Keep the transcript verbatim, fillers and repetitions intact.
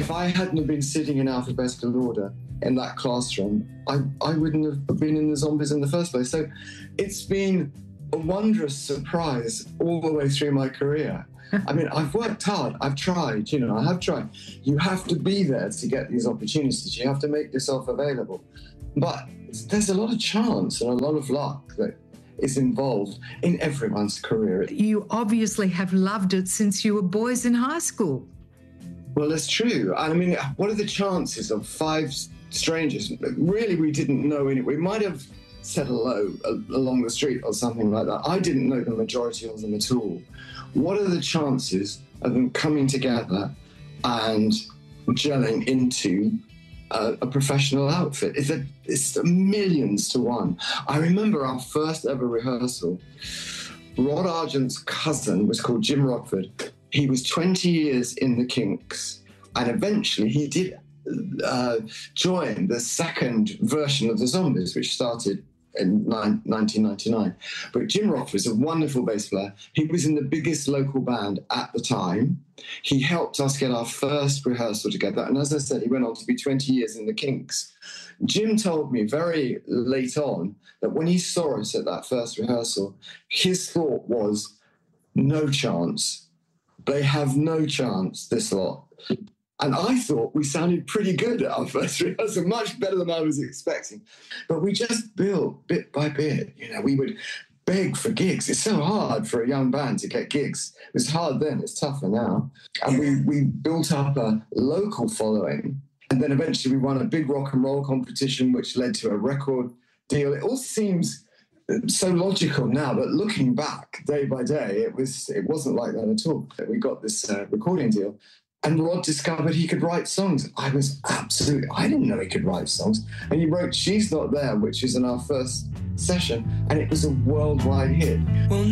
if I hadn't have been sitting in alphabetical order in that classroom, I, I wouldn't have been in the Zombies in the first place. So it's been a wondrous surprise all the way through my career. I mean, I've worked hard. I've tried, you know, I have tried. You have to be there to get these opportunities. You have to make yourself available. But there's a lot of chance and a lot of luck that is involved in everyone's career. You obviously have loved it since you were boys in high school. Well, that's true. I mean, what are the chances of five strangers? Really, we didn't know any. We might have said hello along the street or something like that. I didn't know the majority of them at all. What are the chances of them coming together and gelling into a, a professional outfit? It's, a, it's a millions to one. I remember our first ever rehearsal. Rod Argent's cousin was called Jim Rockford. He was twenty years in the Kinks, and eventually he did uh, join the second version of the Zombies, which started in nineteen ninety-nine. But Jim Rockford is a wonderful bass player. He was in the biggest local band at the time. He helped us get our first rehearsal together. And as I said, he went on to be twenty years in the Kinks. Jim told me very late on that when he saw us at that first rehearsal, his thought was, no chance. They have no chance, this lot. And I thought we sounded pretty good at our first rehearsal, much better than I was expecting. But we just built bit by bit. You know, we would beg for gigs. It's so hard for a young band to get gigs. It was hard then, it's tougher now. And we, we built up a local following. And then eventually we won a big rock and roll competition, which led to a record deal. It all seems so logical now, but looking back day by day, it, was, it wasn't like that at all. We got this uh, recording deal. And Rod discovered he could write songs. I was absolutely, I didn't know he could write songs. And he wrote She's Not There, which is in our first session, and it was a worldwide hit. Well,